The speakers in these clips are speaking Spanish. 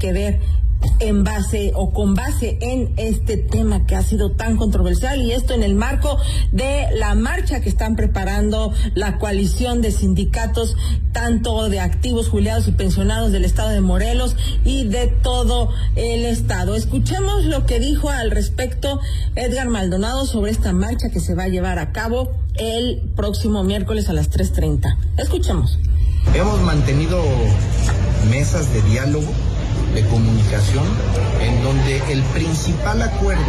que ver en base o con base en este tema que ha sido tan controversial, y esto en el marco de la marcha que están preparando la coalición de sindicatos, tanto de activos, jubilados y pensionados del estado de Morelos y de todo el estado. Escuchemos lo que dijo al respecto Edgar Maldonado sobre esta marcha que se va a llevar a cabo el próximo miércoles a las 3:30. Escuchemos. Hemos mantenido mesas de diálogo, de comunicación, en donde el principal acuerdo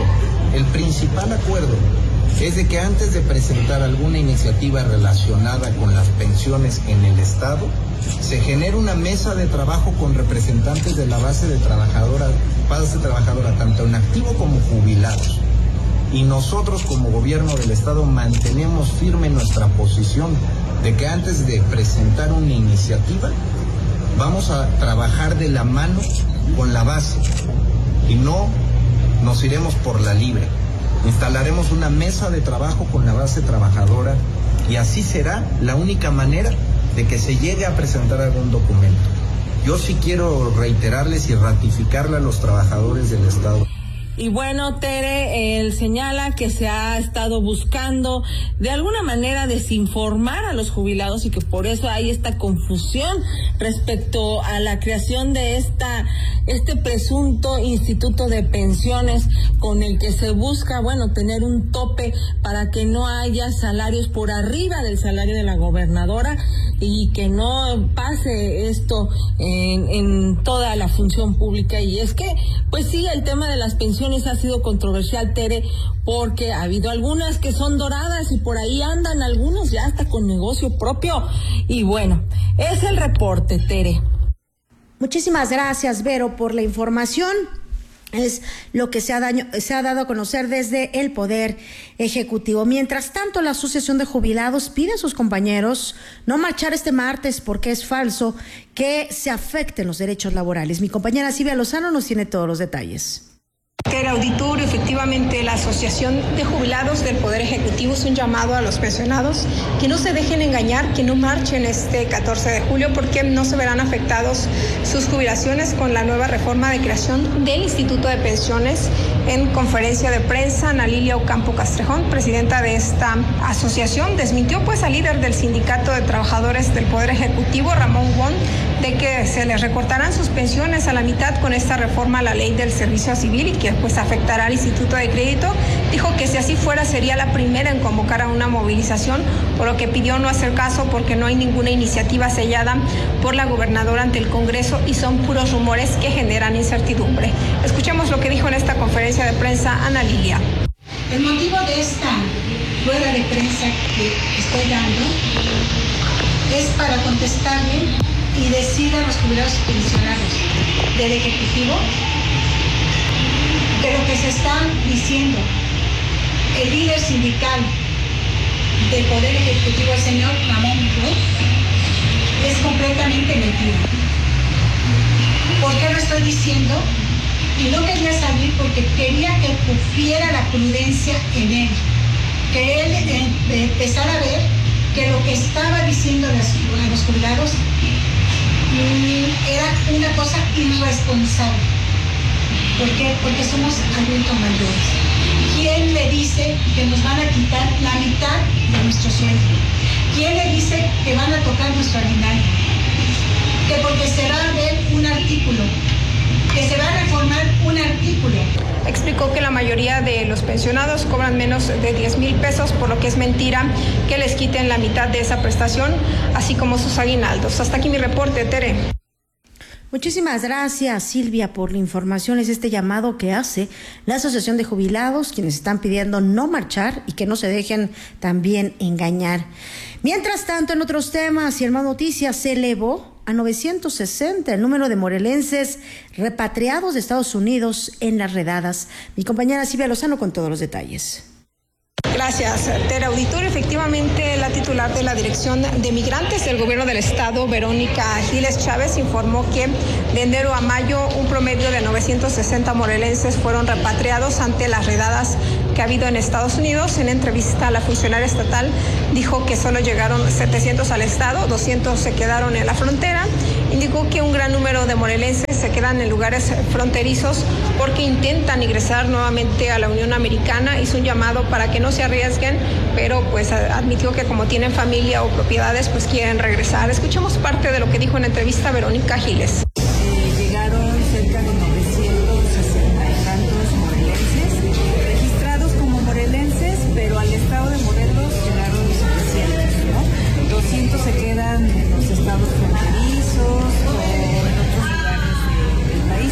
es de que antes de presentar alguna iniciativa relacionada con las pensiones en el Estado, se genere una mesa de trabajo con representantes de la base trabajadora, tanto en activo como jubilados. Y nosotros como gobierno del Estado mantenemos firme nuestra posición de que antes de presentar una iniciativa, vamos a trabajar de la mano con la base y no nos iremos por la libre. Instalaremos una mesa de trabajo con la base trabajadora y así será la única manera de que se llegue a presentar algún documento. Yo sí quiero reiterarles y ratificarle a los trabajadores del Estado. Y bueno, Tere, él señala que se ha estado buscando de alguna manera desinformar a los jubilados y que por eso hay esta confusión respecto a la creación de este presunto instituto de pensiones con el que se busca, tener un tope para que no haya salarios por arriba del salario de la gobernadora y que no pase esto en toda la función pública. Y es que, pues sí, el tema de las pensiones ha sido controversial, Tere, porque ha habido algunas que son doradas y por ahí andan algunos ya hasta con negocio propio. Y bueno, es el reporte, Tere. Muchísimas gracias, Vero, por la información. Es lo que se ha dado a conocer desde el Poder Ejecutivo. Mientras tanto, la Asociación de Jubilados pide a sus compañeros no marchar este martes porque es falso que se afecten los derechos laborales. Mi compañera Silvia Lozano nos tiene todos los detalles. Auditorio, efectivamente, la Asociación de Jubilados del Poder Ejecutivo es un llamado a los pensionados que no se dejen engañar, que no marchen este 14 de julio porque no se verán afectados sus jubilaciones con la nueva reforma de creación del Instituto de Pensiones. En conferencia de prensa, Ana Lilia Ocampo Castrejón, presidenta de esta asociación, desmintió al líder del Sindicato de Trabajadores del Poder Ejecutivo, Ramón Wong, de que se les recortarán sus pensiones a la mitad con esta reforma a la ley del servicio civil y que afectará al Instituto de Crédito. Dijo que si así fuera sería la primera en convocar a una movilización, por lo que pidió no hacer caso porque no hay ninguna iniciativa sellada por la gobernadora ante el Congreso y son puros rumores que generan incertidumbre. Escuchemos lo que dijo en esta conferencia de prensa Ana Lilia. El motivo de esta rueda de prensa que estoy dando es para contestarle y decir a los jubilados y pensionados del Ejecutivo que lo que se está diciendo el líder sindical del Poder Ejecutivo, el señor Ramón Wong, es completamente mentira. ¿Por qué lo estoy diciendo? Y no quería salir porque quería que cupiera la prudencia en él, que él empezara a ver que lo que estaba diciendo a los jubilados era una cosa irresponsable. ¿Por qué? Porque somos adultos mayores. ¿Quién le dice que nos van a quitar la mitad de nuestro sueldo? ¿Quién le dice que van a tocar nuestro aguinaldo? Que porque se va a ver un artículo, que se va a reformar un artículo. Explicó que la mayoría de los pensionados cobran menos de 10,000 pesos, por lo que es mentira que les quiten la mitad de esa prestación, así como sus aguinaldos. Hasta aquí mi reporte, Tere. Muchísimas gracias, Silvia, por la información. Es este llamado que hace la Asociación de Jubilados, quienes están pidiendo no marchar y que no se dejen también engañar. Mientras tanto, en otros temas y en más noticias, se elevó a 960 el número de morelenses repatriados de Estados Unidos en las redadas. Mi compañera Silvia Lozano con todos los detalles. Gracias, Tere. Auditorio, efectivamente, la titular de la Dirección de Migrantes del Gobierno del Estado, Verónica Giles Chávez, informó que de enero a mayo un promedio de 960 morelenses fueron repatriados ante las redadas que ha habido en Estados Unidos. En entrevista a la funcionaria estatal dijo que solo llegaron 700 al estado, 200 se quedaron en la frontera indicó que un gran número de morelenses se quedan en lugares fronterizos porque intentan ingresar nuevamente a la Unión Americana. Hizo un llamado para que no se arriesguen, pero pues admitió que como tienen familia o propiedades, pues quieren regresar. Escuchemos parte de lo que dijo en entrevista Verónica Giles. Llegaron cerca de 960 y tantos morelenses, registrados como morelenses, pero al estado de Morelos llegaron 700, ¿no? 200 se quedan en los estados fronterizos o en otros lugares del país.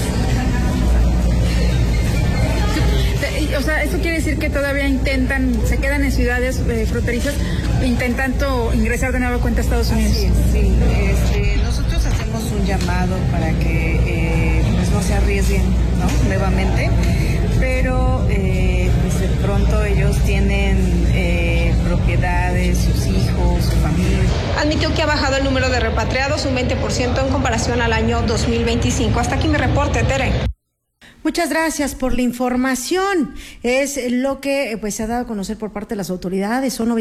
O sea, eso quiere decir que todavía se quedan en ciudades fronterizas intentando ingresar de nuevo cuenta a Estados Unidos. Así es, sí. Nosotros hacemos un llamado para que pues no se arriesguen, ¿no? Nuevamente, pero pues de pronto ellos tienen propiedades, sus hijos, su familia. Admitió que ha bajado el número de repatriados un 20% en comparación al año 2025. Hasta aquí mi reporte, Tere. Muchas gracias por la información. Es lo que pues se ha dado a conocer por parte de las autoridades. Son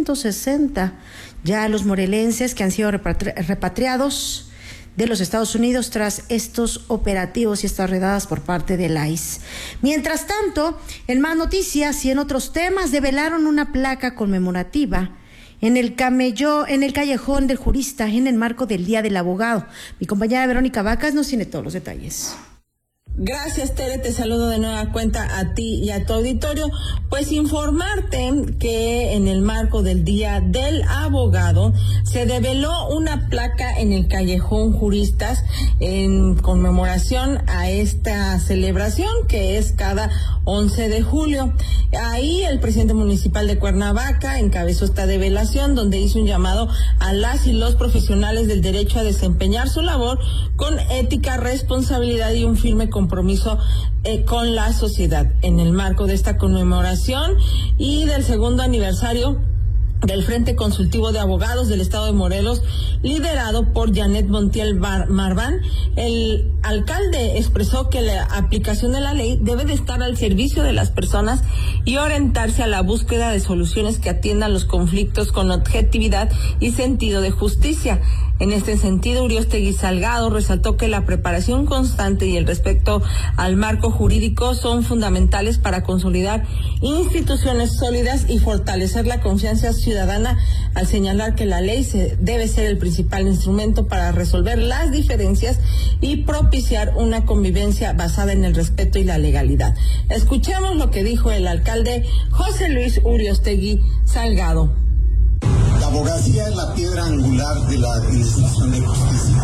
960 ya los morelenses que han sido repatriados de los Estados Unidos tras estos operativos y estas redadas por parte del ICE. Mientras tanto, en más noticias y en otros temas, develaron una placa conmemorativa en el callejón del jurista en el marco del Día del Abogado. Mi compañera Verónica Vacas nos tiene todos los detalles. Gracias, Tere, te saludo de nueva cuenta a ti y a tu auditorio. Pues informarte que en el marco del Día del Abogado se develó una placa en el Callejón Juristas en conmemoración a esta celebración que es cada 11 de julio. Ahí el presidente municipal de Cuernavaca encabezó esta develación donde hizo un llamado a las y los profesionales del derecho a desempeñar su labor con ética, responsabilidad y un firme compromiso con la sociedad. En el marco de esta conmemoración y del segundo aniversario del Frente Consultivo de Abogados del Estado de Morelos, liderado por Janet Montiel Marván, el alcalde expresó que la aplicación de la ley debe de estar al servicio de las personas y orientarse a la búsqueda de soluciones que atiendan los conflictos con objetividad y sentido de justicia. En este sentido, Uriostegui Salgado resaltó que la preparación constante y el respeto al marco jurídico son fundamentales para consolidar instituciones sólidas y fortalecer la confianza ciudadana, al señalar que la ley debe ser el principal instrumento para resolver las diferencias y propiciar una convivencia basada en el respeto y la legalidad. Escuchemos lo que dijo el alcalde José Luis Uriostegui Salgado. La abogacía es la piedra angular de la administración de justicia.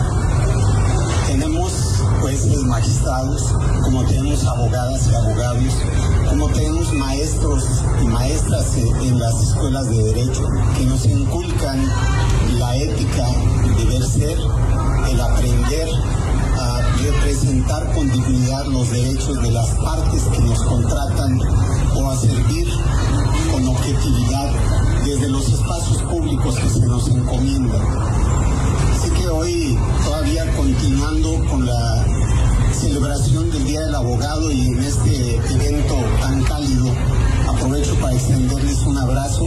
Tenemos jueces, magistrados, como tenemos abogadas y abogados, como tenemos maestros y maestras en las escuelas de derecho que nos inculcan la ética, el deber ser, el aprender a representar con dignidad los derechos de las partes que nos contratan o a servir con objetividad desde los espacios públicos que se nos encomiendan. Así que hoy, todavía continuando con la celebración del Día del Abogado y en este evento tan cálido, aprovecho para extenderles un abrazo.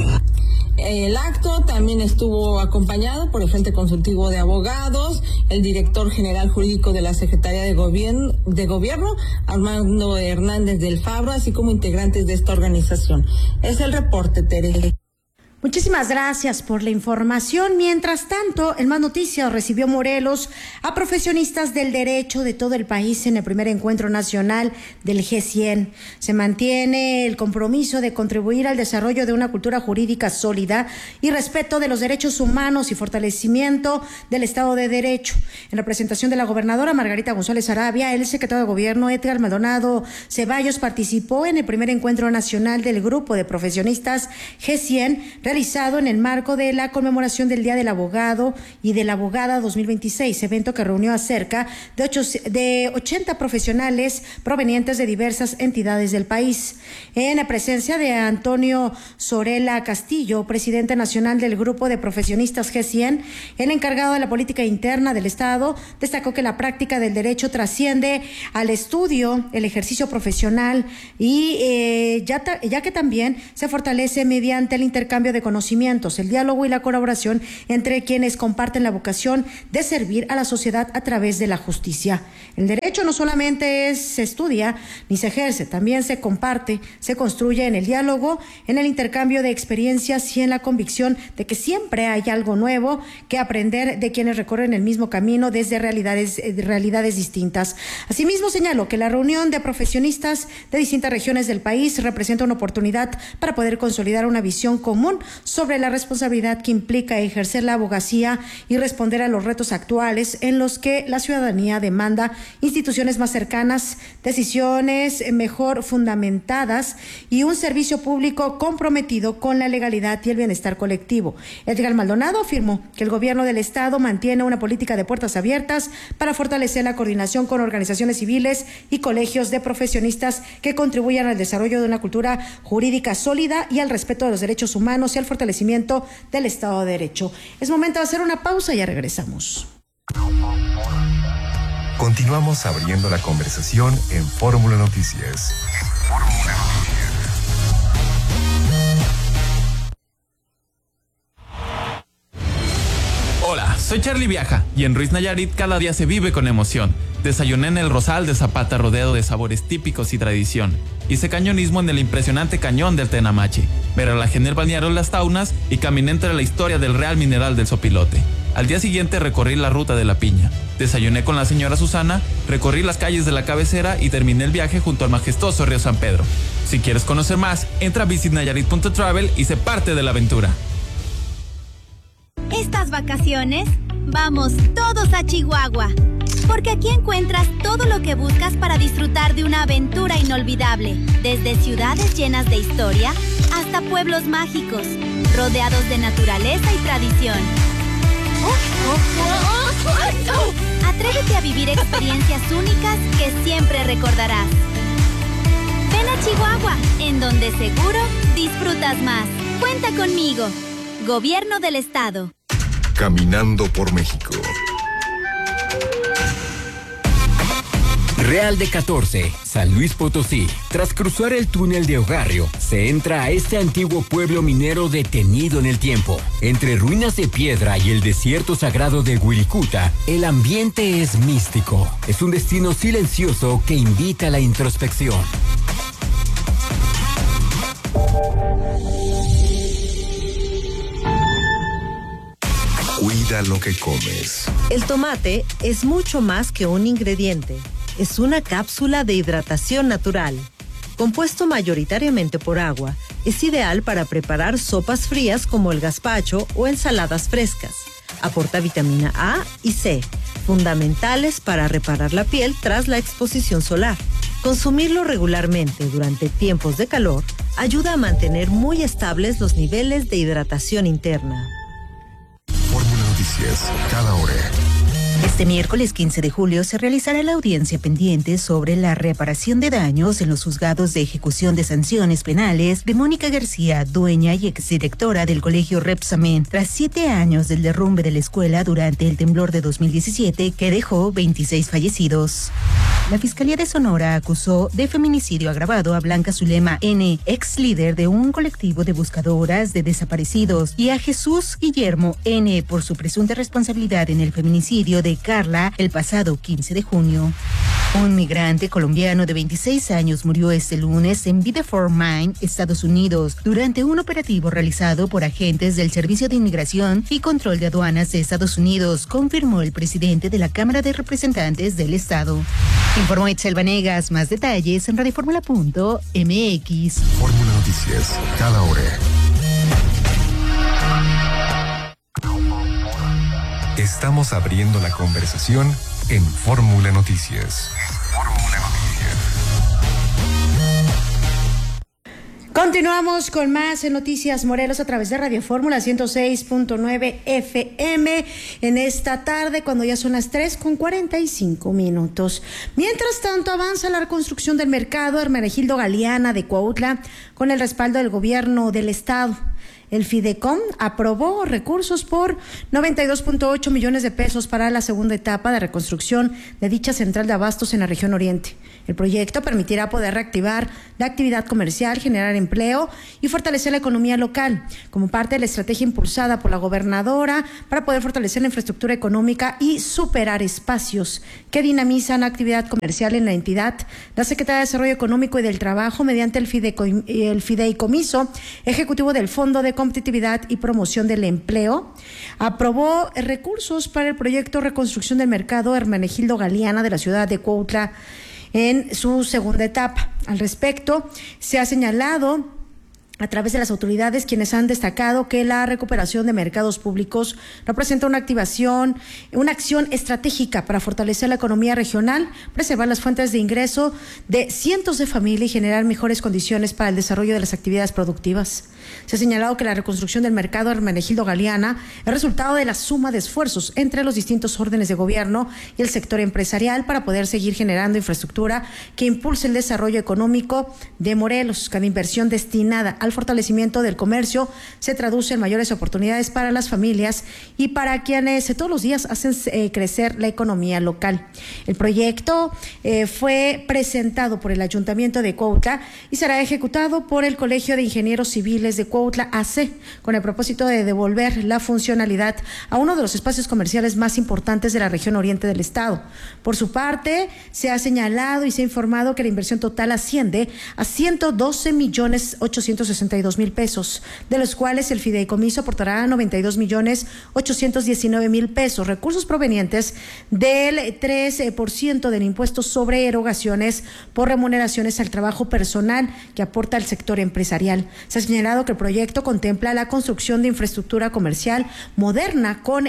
El acto también estuvo acompañado por el Frente Consultivo de Abogados, el director general jurídico de la Secretaría de Gobierno, Armando Hernández del Fabro, así como integrantes de esta organización. Es el reporte, Tere. Muchísimas gracias por la información. Mientras tanto, en Más Noticias recibió Morelos a profesionistas del derecho de todo el país en el primer encuentro nacional del G100. Se mantiene el compromiso de contribuir al desarrollo de una cultura jurídica sólida y respeto de los derechos humanos y fortalecimiento del Estado de Derecho. En representación de la gobernadora Margarita González Arabia, el secretario de Gobierno Edgar Maldonado Ceballos participó en el primer encuentro nacional del grupo de profesionistas G100 realizado en el marco de la conmemoración del Día del Abogado y de la Abogada 2026, evento que reunió a cerca de 80 profesionales provenientes de diversas entidades del país. En la presencia de Antonio Sorela Castillo, presidente nacional del Grupo de Profesionistas G100, el encargado de la política interna del Estado, destacó que la práctica del derecho trasciende al estudio, el ejercicio profesional y ya que también se fortalece mediante el intercambio de de conocimientos, el diálogo y la colaboración entre quienes comparten la vocación de servir a la sociedad a través de la justicia. El derecho no solamente se estudia ni se ejerce, también se comparte, se construye en el diálogo, en el intercambio de experiencias y en la convicción de que siempre hay algo nuevo que aprender de quienes recorren el mismo camino desde realidades distintas. Asimismo, señaló que la reunión de profesionistas de distintas regiones del país representa una oportunidad para poder consolidar una visión común sobre la responsabilidad que implica ejercer la abogacía y responder a los retos actuales en los que la ciudadanía demanda instituciones más cercanas, decisiones mejor fundamentadas y un servicio público comprometido con la legalidad y el bienestar colectivo. Edgar Maldonado afirmó que el gobierno del Estado mantiene una política de puertas abiertas para fortalecer la coordinación con organizaciones civiles y colegios de profesionistas que contribuyan al desarrollo de una cultura jurídica sólida y al respeto de los derechos humanos y al fortalecimiento del Estado de Derecho. Es momento de hacer una pausa y ya regresamos. Continuamos abriendo la conversación en Fórmula Noticias. Hola, soy Charlie Viaja y en Ruiz Nayarit cada día se vive con emoción. Desayuné en el Rosal de Zapata rodeado de sabores típicos y tradición. Hice cañonismo en el impresionante cañón del Tenamache. Me relajé en el balneario Las Taunas y caminé entre la historia del Real Mineral del Sopilote. Al día siguiente recorrí la ruta de la Piña. Desayuné con la señora Susana, recorrí las calles de la cabecera y terminé el viaje junto al majestuoso río San Pedro. Si quieres conocer más, entra a visitnayarit.travel y sé parte de la aventura. Estas vacaciones, vamos todos a Chihuahua, porque aquí encuentras todo lo que buscas para disfrutar de una aventura inolvidable, desde ciudades llenas de historia hasta pueblos mágicos, rodeados de naturaleza y tradición. Atrévete a vivir experiencias únicas que siempre recordarás. Ven a Chihuahua, en donde seguro disfrutas más. Cuenta conmigo. Gobierno del Estado. Caminando por México. Real de 14, San Luis Potosí. Tras cruzar el túnel de Ogarrio, se entra a este antiguo pueblo minero detenido en el tiempo. Entre ruinas de piedra y el desierto sagrado de Wirikuta, el ambiente es místico. Es un destino silencioso que invita a la introspección. Cuida lo que comes. El tomate es mucho más que un ingrediente. Es una cápsula de hidratación natural. Compuesto mayoritariamente por agua, es ideal para preparar sopas frías como el gazpacho o ensaladas frescas. Aporta vitamina A y C, fundamentales para reparar la piel tras la exposición solar. Consumirlo regularmente durante tiempos de calor ayuda a mantener muy estables los niveles de hidratación interna. Fórmula Noticias, cada hora. Este miércoles 15 de julio se realizará la audiencia pendiente sobre la reparación de daños en los juzgados de ejecución de sanciones penales de Mónica García, dueña y exdirectora del Colegio Repsamen, tras 7 años del derrumbe de la escuela durante el temblor de 2017 que dejó 26 fallecidos. La Fiscalía de Sonora acusó de feminicidio agravado a Blanca Zulema N., ex líder de un colectivo de buscadoras de desaparecidos, y a Jesús Guillermo N. por su presunta responsabilidad en el feminicidio de Carla el pasado 15 de junio. Un migrante colombiano de 26 años murió este lunes en Biddeford, Maine, Estados Unidos, durante un operativo realizado por agentes del Servicio de Inmigración y Control de Aduanas de Estados Unidos, confirmó el presidente de la Cámara de Representantes del Estado. Informó Itzel Vanegas. Más detalles en radioformula.mx. Fórmula Noticias, cada hora. Estamos abriendo la conversación en Fórmula Noticias. Continuamos con más en Noticias Morelos a través de Radio Fórmula 106.9 FM en esta tarde, cuando ya son las 3:45. Mientras tanto, avanza la reconstrucción del mercado Hermenegildo Galeana de Cuautla con el respaldo del gobierno del estado. el Fidecom aprobó recursos por 92.8 millones de pesos para la segunda etapa de reconstrucción de dicha central de abastos en la región oriente. El proyecto permitirá poder reactivar la actividad comercial, generar empleo y fortalecer la economía local, como parte de la estrategia impulsada por la gobernadora para poder fortalecer la infraestructura económica y superar espacios que dinamizan la actividad comercial en la entidad. La Secretaría de Desarrollo Económico y del Trabajo, mediante el Fideicomiso Ejecutivo del Fondo de Competitividad y Promoción del Empleo, aprobó recursos para el proyecto Reconstrucción del Mercado Hermenegildo Galeana de la ciudad de Cuautla en su segunda etapa. Al respecto, se ha señalado a través de las autoridades, quienes han destacado que la recuperación de mercados públicos representa una acción estratégica para fortalecer la economía regional, preservar las fuentes de ingreso de cientos de familias y generar mejores condiciones para el desarrollo de las actividades productivas. Se ha señalado que la reconstrucción del mercado Hermenegildo Galeana es resultado de la suma de esfuerzos entre los distintos órdenes de gobierno y el sector empresarial para poder seguir generando infraestructura que impulse el desarrollo económico de Morelos. Cada inversión destinada al fortalecimiento del comercio se traduce en mayores oportunidades para las familias y para quienes todos los días hacen crecer la economía local. El proyecto fue presentado por el Ayuntamiento de Cuautla y será ejecutado por el Colegio de Ingenieros Civiles de Cuautla AC, con el propósito de devolver la funcionalidad a uno de los espacios comerciales más importantes de la región oriente del estado. Por su parte, se ha señalado y se ha informado que la inversión total asciende a 112.862.000 pesos, de los cuales el fideicomiso aportará 92.819.000 pesos, recursos provenientes del 3% del impuesto sobre erogaciones por remuneraciones al trabajo personal que aporta el sector empresarial. Se ha señalado que el proyecto contempla la construcción de infraestructura comercial moderna con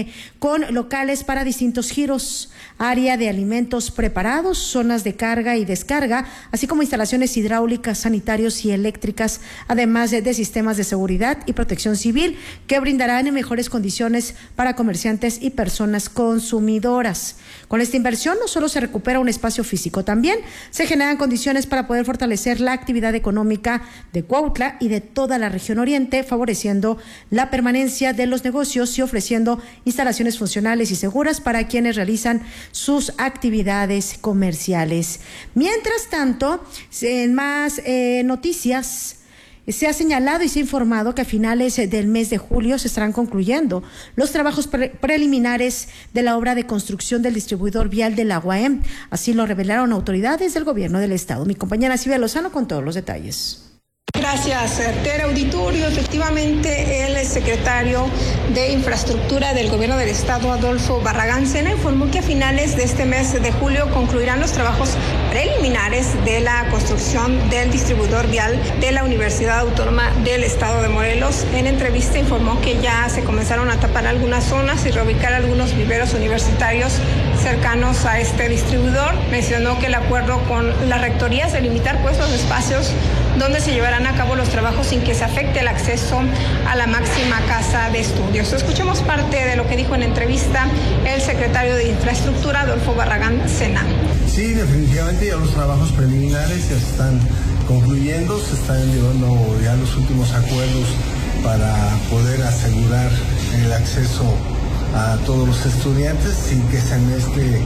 locales para distintos giros, área de alimentos preparados, zonas de carga y descarga, así como instalaciones hidráulicas, sanitarios y eléctricas, además de sistemas de seguridad y protección civil que brindarán en mejores condiciones para comerciantes y personas consumidoras. Con esta inversión no solo se recupera un espacio físico, también se generan condiciones para poder fortalecer la actividad económica de Cuautla y de toda la región oriente, favoreciendo la permanencia de los negocios y ofreciendo instalaciones funcionales y seguras para quienes realizan sus actividades comerciales. Mientras tanto, en más noticias, se ha señalado y se ha informado que a finales del mes de julio se estarán concluyendo los trabajos preliminares de la obra de construcción del distribuidor vial de la UAM. Así lo revelaron autoridades del gobierno del estado. Mi compañera Silvia Lozano con todos los detalles. Gracias, Tere Auditorio. Efectivamente, el secretario de Infraestructura del Gobierno del Estado, Adolfo Barragán Sena, informó que a finales de este mes de julio concluirán los trabajos preliminares de la construcción del distribuidor vial de la Universidad Autónoma del Estado de Morelos. En entrevista informó que ya se comenzaron a tapar algunas zonas y reubicar algunos viveros universitarios cercanos a este distribuidor. Mencionó que el acuerdo con la rectoría es de limitar los espacios donde se llevarán a cabo los trabajos sin que se afecte el acceso a la máxima casa de estudios. Escuchemos parte de lo que dijo en entrevista el secretario de Infraestructura, Adolfo Barragán Sena. Sí, definitivamente ya los trabajos preliminares ya se están concluyendo, se están llevando ya los últimos acuerdos para poder asegurar el acceso a todos los estudiantes sin que se mezcle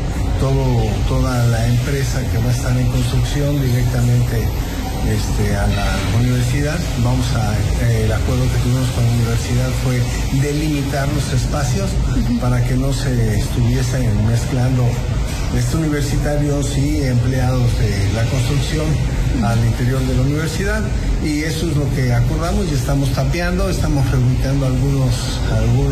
toda la empresa que va a estar en construcción directamente a la universidad. El acuerdo que tuvimos con la universidad fue delimitar los espacios para que no se estuviesen mezclando universitarios y empleados de la construcción al interior de la universidad, y eso es lo que acordamos y estamos tapeando, estamos reubicando algunos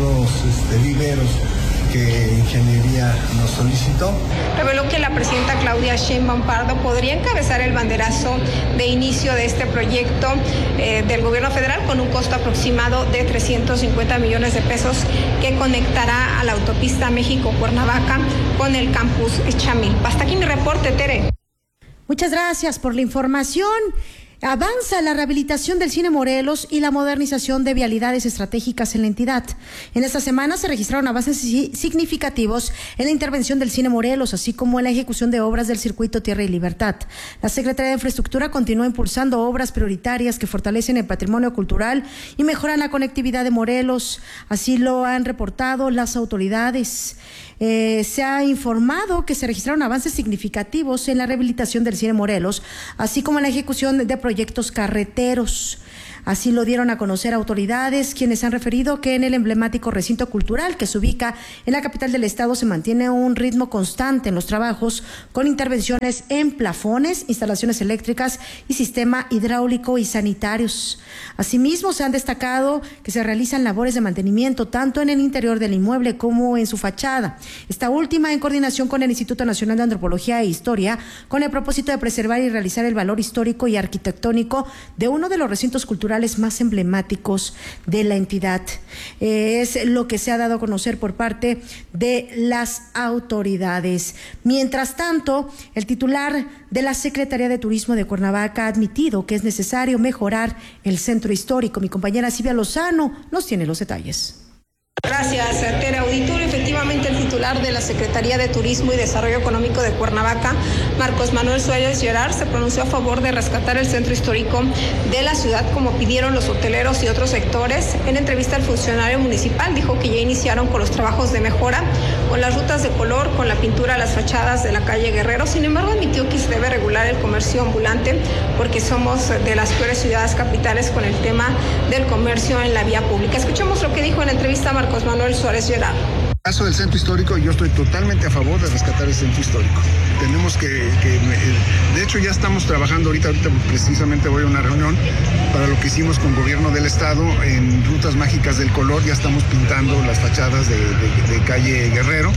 viveros que Ingeniería nos solicitó. Reveló que la presidenta Claudia Sheinbaum Pardo podría encabezar el banderazo de inicio de este proyecto del gobierno federal con un costo aproximado de 350 millones de pesos que conectará a la autopista México-Cuernavaca con el campus Chamil. Hasta aquí mi reporte, Tere. Muchas gracias por la información. Avanza la rehabilitación del Cine Morelos y la modernización de vialidades estratégicas en la entidad. En esta semana se registraron avances significativos en la intervención del Cine Morelos, así como en la ejecución de obras del circuito Tierra y Libertad. La Secretaría de Infraestructura continúa impulsando obras prioritarias que fortalecen el patrimonio cultural y mejoran la conectividad de Morelos. Así lo han reportado las autoridades. Se ha informado que se registraron avances significativos en la rehabilitación del Cine Morelos, así como en la ejecución de proyectos carreteros. Así lo dieron a conocer autoridades, quienes han referido que en el emblemático recinto cultural que se ubica en la capital del estado se mantiene un ritmo constante en los trabajos, con intervenciones en plafones, instalaciones eléctricas y sistema hidráulico y sanitarios. Asimismo, se han destacado que se realizan labores de mantenimiento tanto en el interior del inmueble como en su fachada. Esta última en coordinación con el Instituto Nacional de Antropología e Historia, con el propósito de preservar y realizar el valor histórico y arquitectónico de uno de los recintos culturales más emblemáticos de la entidad. Es lo que se ha dado a conocer por parte de las autoridades. Mientras tanto, el titular de la Secretaría de Turismo de Cuernavaca ha admitido que es necesario mejorar el centro histórico. Mi compañera Silvia Lozano nos tiene los detalles. Gracias, Tere. Auditorio, efectivamente el titular de la Secretaría de Turismo y Desarrollo Económico de Cuernavaca, Marcos Manuel Suárez Gerard, se pronunció a favor de rescatar el centro histórico de la ciudad, como pidieron los hoteleros y otros sectores. En entrevista al funcionario municipal dijo que ya iniciaron con los trabajos de mejora, con las rutas de color, con la pintura a las fachadas de la calle Guerrero. Sin embargo, admitió que se debe regular el comercio ambulante porque somos de las peores ciudades capitales con el tema del comercio en la vía pública. Escuchemos lo que dijo en la entrevista Marcos Manuel Suárez Gerard. En el caso del centro histórico, yo estoy totalmente a favor de rescatar el centro histórico. Tenemos de hecho ya estamos trabajando ahorita precisamente voy a una reunión para lo que hicimos con gobierno del estado en Rutas Mágicas del Color. Ya estamos pintando las fachadas de calle Guerrero.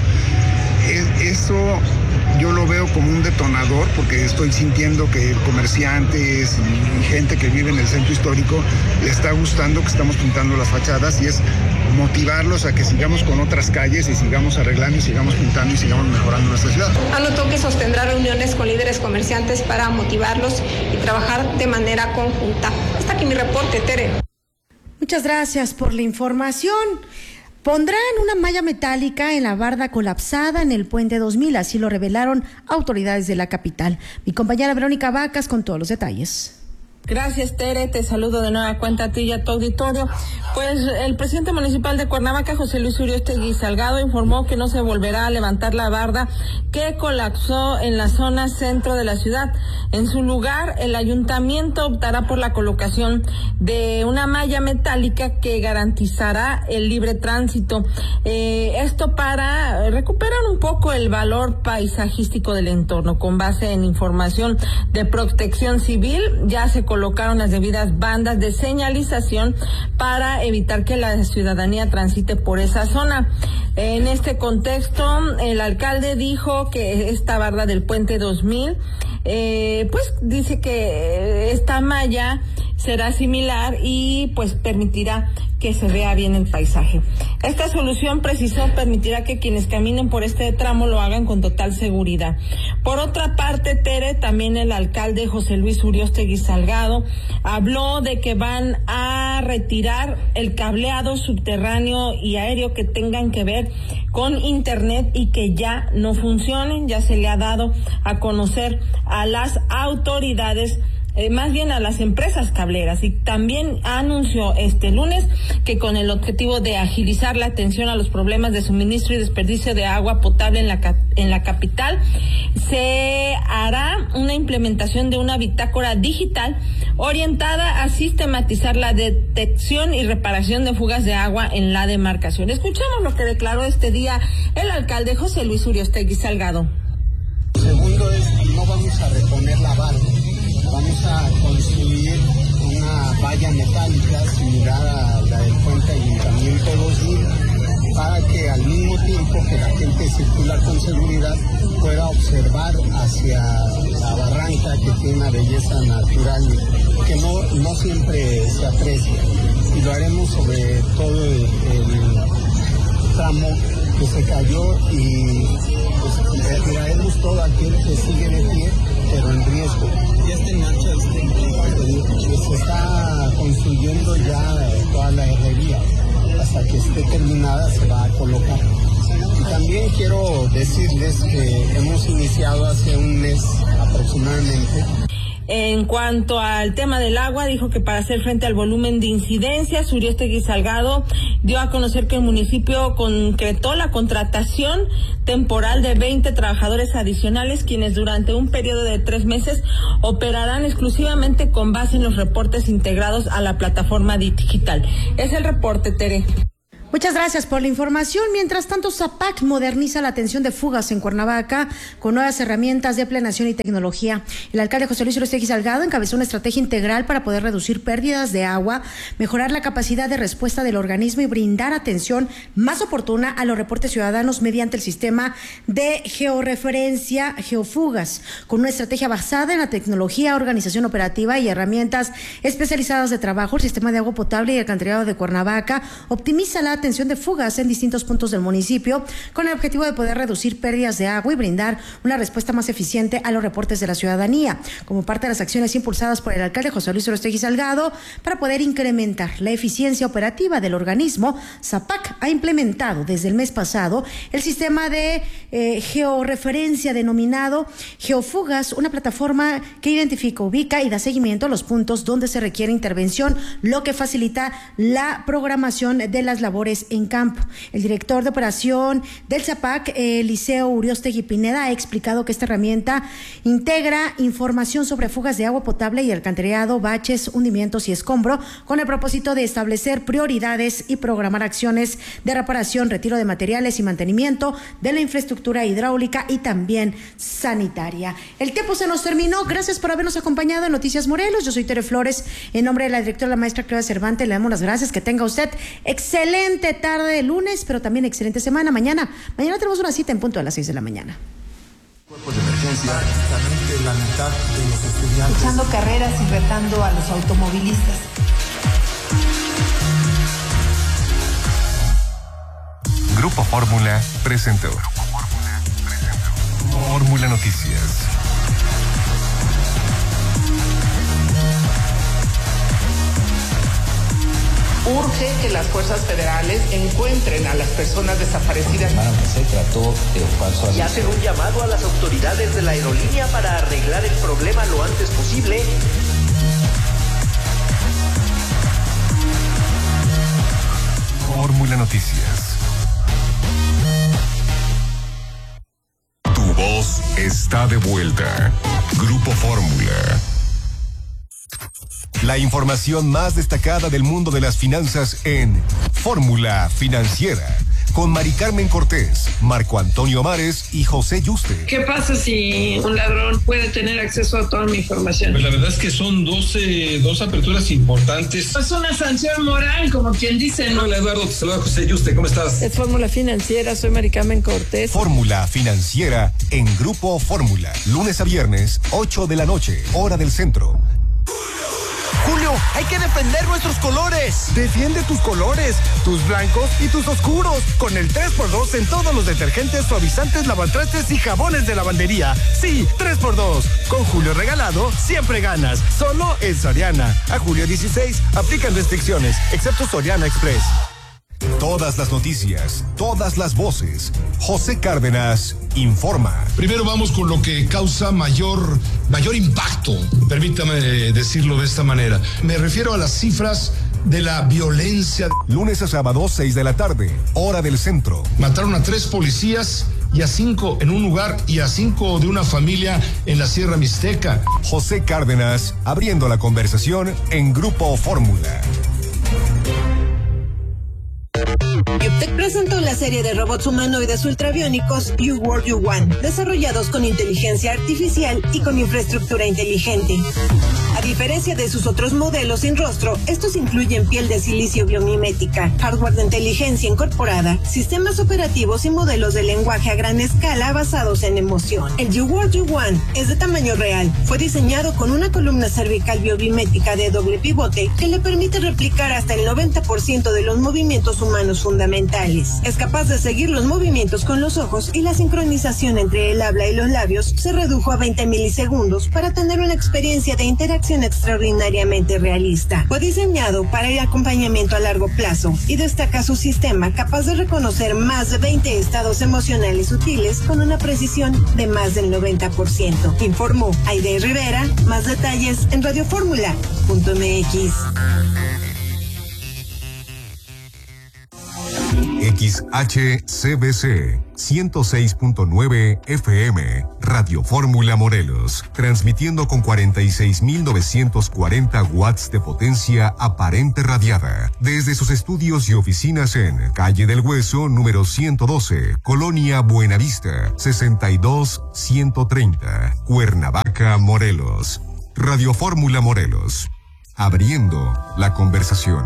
Eso yo lo veo como un detonador, porque estoy sintiendo que comerciantes y gente que vive en el centro histórico le está gustando que estamos pintando las fachadas, y es motivarlos a que sigamos con otras calles y sigamos arreglando y sigamos pintando y sigamos mejorando nuestra ciudad. Anotó que sostendrá reuniones con líderes comerciantes para motivarlos y trabajar de manera conjunta. Hasta aquí mi reporte, Tere. Muchas gracias por la información. Pondrán una malla metálica en la barda colapsada en el Puente 2000, así lo revelaron autoridades de la capital. Mi compañera Verónica Vacas con todos los detalles. Gracias, Tere. Te saludo de nueva cuenta a ti y a tu auditorio. Pues el presidente municipal de Cuernavaca, José Luis Uriostegui Salgado, informó que no se volverá a levantar la barda que colapsó en la zona centro de la ciudad. En su lugar, el ayuntamiento optará por la colocación de una malla metálica que garantizará el libre tránsito. Esto para recuperar un poco el valor paisajístico del entorno. Con base en información de Protección Civil, ya se colocaron las debidas bandas de señalización para evitar que la ciudadanía transite por esa zona. En este contexto, el alcalde dijo que esta barda del Puente 2000, pues dice que esta malla será similar y pues permitirá que se vea bien el paisaje. Esta solución, precisó, permitirá que quienes caminen por este tramo lo hagan con total seguridad. Por otra parte, Tere, también el alcalde José Luis Uriostegui Salgado habló de que van a retirar el cableado subterráneo y aéreo que tengan que ver con internet y que ya no funcionen. Ya se le ha dado a conocer a las autoridades, más bien a las empresas cableras, y también anunció este lunes que con el objetivo de agilizar la atención a los problemas de suministro y desperdicio de agua potable en la capital, se hará una implementación de una bitácora digital orientada a sistematizar la detección y reparación de fugas de agua en la demarcación. Escuchamos lo que declaró este día el alcalde José Luis Uriostegui Salgado. Segundo es, no vamos a reponer la barda. Vamos a construir una valla metálica similar a la del Puente Ayuntamiento 2000 para que al mismo tiempo que la gente circula con seguridad pueda observar hacia la barranca, que tiene una belleza natural que no siempre se aprecia. Y lo haremos sobre todo el tramo que se cayó, y pues, traemos todo aquel que sigue de pie, pero en riesgo. Ya está en marcha este colocar. Y también quiero decirles que hemos iniciado hace un mes aproximadamente. En cuanto al tema del agua, dijo que para hacer frente al volumen de incidencias, Uriostegui Salgado dio a conocer que el municipio concretó la contratación temporal de 20 trabajadores adicionales, quienes durante un periodo de 3 meses operarán exclusivamente con base en los reportes integrados a la plataforma digital. Es el reporte, Tere. Muchas gracias por la información. Mientras tanto, Zapac moderniza la atención de fugas en Cuernavaca con nuevas herramientas de planeación y tecnología. El alcalde José Luis Uriostegui Salgado encabezó una estrategia integral para poder reducir pérdidas de agua, mejorar la capacidad de respuesta del organismo y brindar atención más oportuna a los reportes ciudadanos mediante el sistema de georreferencia Geofugas, con una estrategia basada en la tecnología, organización operativa y herramientas especializadas de trabajo. El sistema de agua potable y alcantarillado de Cuernavaca optimiza la atención de fugas en distintos puntos del municipio con el objetivo de poder reducir pérdidas de agua y brindar una respuesta más eficiente a los reportes de la ciudadanía. Como parte de las acciones impulsadas por el alcalde José Luis Uriostegui Salgado para poder incrementar la eficiencia operativa del organismo, Zapac ha implementado desde el mes pasado el sistema de georreferencia denominado Geofugas, una plataforma que identifica, ubica y da seguimiento a los puntos donde se requiere intervención, lo que facilita la programación de las labores en campo. El director de operación del Zapac, Eliseo Uriostegui Pineda, ha explicado que esta herramienta integra información sobre fugas de agua potable y alcantarillado, baches, hundimientos y escombro, con el propósito de establecer prioridades y programar acciones de reparación, retiro de materiales y mantenimiento de la infraestructura hidráulica y también sanitaria. El tiempo se nos terminó. Gracias por habernos acompañado en Noticias Morelos. Yo soy Tere Flores. En nombre de la directora, la maestra Claudia Cervantes, le damos las gracias. Que tenga usted excelente tarde de lunes, pero también excelente semana. Mañana tenemos una cita en punto a las 6 de la mañana. Cuerpos de emergencia, prácticamente la mitad de los estudiantes. Echando carreras y retando a los automovilistas. Grupo Fórmula presentó Fórmula Noticias. Urge que las fuerzas federales encuentren a las personas desaparecidas. Se trató de un falso aviso. Y hacen un llamado a las autoridades de la aerolínea para arreglar el problema lo antes posible. Fórmula Noticias. Tu voz está de vuelta. Grupo Fórmula. La información más destacada del mundo de las finanzas en Fórmula Financiera, con Mari Carmen Cortés, Marco Antonio Mares y José Yuste. ¿Qué pasa si un ladrón puede tener acceso a toda mi información? Pues la verdad es que son dos aperturas importantes. Es una sanción moral, como quien dice, ¿no? Hola Eduardo, te saluda José Yuste, ¿cómo estás? Es Fórmula Financiera, soy Mari Carmen Cortés. Fórmula Financiera en Grupo Fórmula, lunes a viernes, 8 de la noche, hora del centro. Julio, hay que defender nuestros colores. Defiende tus colores, tus blancos y tus oscuros, con el 3x2 en todos los detergentes, suavizantes, lavatrastes y jabones de lavandería. Sí, 3x2. Con Julio regalado, siempre ganas. Solo en Soriana. A julio 16, aplican restricciones, excepto Soriana Express. Todas las noticias, todas las voces. José Cárdenas informa. Primero vamos con lo que causa mayor impacto, permítame decirlo de esta manera. Me refiero a las cifras de la violencia. Lunes a sábado, 6 de la tarde, hora del centro. Mataron a 3 policías y a 5 en un lugar y a 5 de una familia en la Sierra Mixteca. José Cárdenas abriendo la conversación en Grupo Fórmula. Yuptec presentó la serie de robots humanoides ultrabiónicos You World You Want, desarrollados con inteligencia artificial y con infraestructura inteligente. A diferencia de sus otros modelos sin rostro, estos incluyen piel de silicio biomimética, hardware de inteligencia incorporada, sistemas operativos y modelos de lenguaje a gran escala basados en emoción. El You World You Want es de tamaño real. Fue diseñado con una columna cervical biomimética de doble pivote que le permite replicar hasta el 90% de los movimientos humanos fundamentales. fundamentales. Es capaz de seguir los movimientos con los ojos y la sincronización entre el habla y los labios se redujo a 20 milisegundos para tener una experiencia de interacción extraordinariamente realista. Fue diseñado para el acompañamiento a largo plazo y destaca su sistema capaz de reconocer más de 20 estados emocionales sutiles con una precisión de más del 90%. Informó Aide Rivera. Más detalles en radioformula.mx. XHCBC 106.9 FM, Radio Fórmula Morelos, transmitiendo con 46.940 watts de potencia aparente radiada, desde sus estudios y oficinas en Calle del Hueso, número 112, Colonia Buenavista, 62130, Cuernavaca, Morelos. Radio Fórmula Morelos, abriendo la conversación.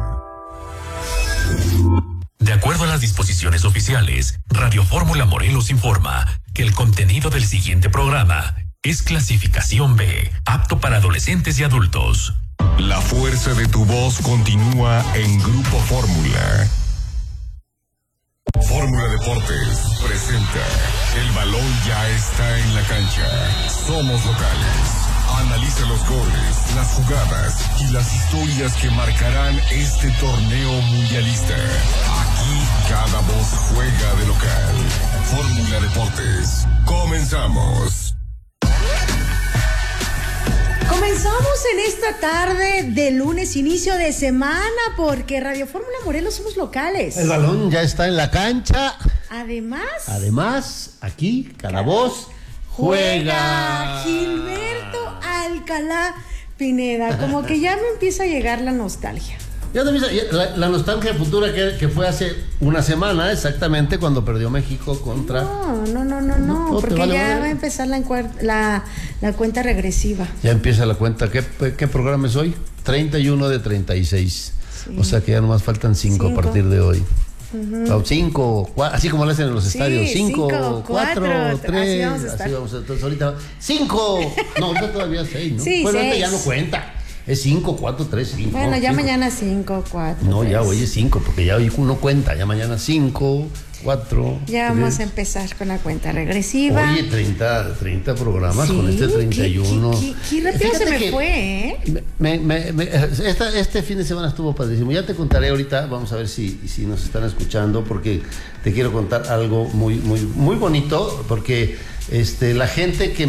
De acuerdo a las disposiciones oficiales, Radio Fórmula Morelos informa que el contenido del siguiente programa es clasificación B, apto para adolescentes y adultos. La fuerza de tu voz continúa en Grupo Fórmula. Fórmula Deportes presenta: el balón ya está en la cancha. Somos locales. Analiza los goles, las jugadas y las historias que marcarán este torneo mundialista. Aquí cada voz juega de local. Fórmula Deportes. Comenzamos. Comenzamos en esta tarde de lunes, inicio de semana, porque Radio Fórmula Morelos somos locales. El balón ya está en la cancha. Además, aquí cada voz juega. Gilberto Alcalá Pineda, como que ya me empieza a llegar la nostalgia. La nostalgia futura que fue hace una semana exactamente cuando perdió México contra... No, porque ya va a empezar la cuenta regresiva. Ya empieza la cuenta. ¿Qué programa es hoy? 31 de 36. Sí. O sea que ya nomás faltan 5 a partir de hoy. 5, así como lo hacen en los estadios. 5, 4, 3. Así vamos a estar. Entonces ahorita 5. No, ahorita todavía 6, ¿no? Sí, bueno, ahorita ya no cuenta. Es 5, 4, 3, 5. Bueno, no, ya 5. Mañana 5, 4. No, 3. ya hoy es 5, porque ya hoy uno cuenta. Ya mañana 5, 4. Ya 3. Vamos a empezar con la cuenta regresiva. Oye, 30 programas con este 31. Qué rápido se me fue, ¿eh? Este fin de semana estuvo padrísimo. Ya te contaré ahorita, vamos a ver si nos están escuchando, porque te quiero contar algo muy, muy, muy bonito, porque la gente que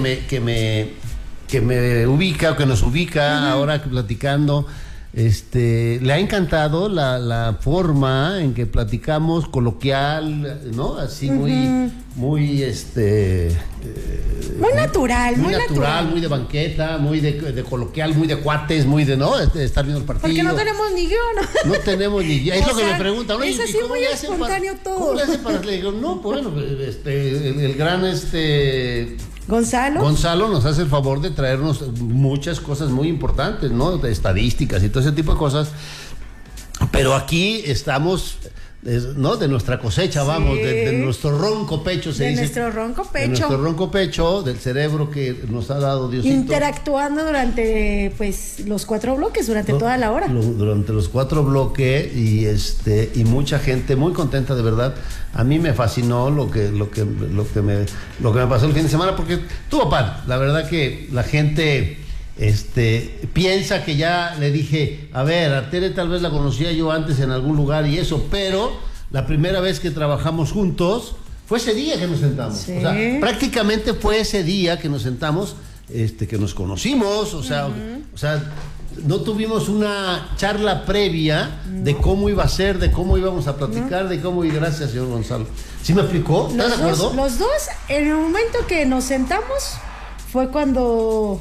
me ubica o que nos ubica ahora platicando, le ha encantado la forma en que platicamos, coloquial, ¿no? Así muy natural, muy de banqueta, muy de coloquial, muy de cuates, muy de, ¿no? Estar viendo el partido. Porque no tenemos ni guión. No tenemos ni guión. Es lo que me preguntan. Es así muy espontáneo todo. ¿Cómo le hacen para? Le digo, no, bueno, el gran Gonzalo nos hace el favor de traernos muchas cosas muy importantes, ¿no? De estadísticas y todo ese tipo de cosas. Pero aquí estamos, ¿no? De nuestra cosecha, sí. Vamos, de nuestro ronco pecho, se dice. Nuestro ronco pecho. De nuestro ronco pecho, del cerebro que nos ha dado Diosito. Interactuando durante, los 4 bloques, durante toda la hora. Durante los 4 bloques y mucha gente muy contenta, de verdad. A mí me fascinó lo que me pasó el fin de semana, porque tuvo pan. La verdad que la gente piensa que ya le dije, a ver, a Tere tal vez la conocía yo antes en algún lugar y eso, pero la primera vez que trabajamos juntos fue ese día que nos sentamos. Sí. O sea, prácticamente fue ese día que nos sentamos, que nos conocimos, o sea, no tuvimos una charla previa de cómo iba a ser, de cómo íbamos a platicar, de cómo. Y gracias, señor Gonzalo. ¿Sí me explicó? ¿Estás de acuerdo? Los dos, en el momento que nos sentamos, fue cuando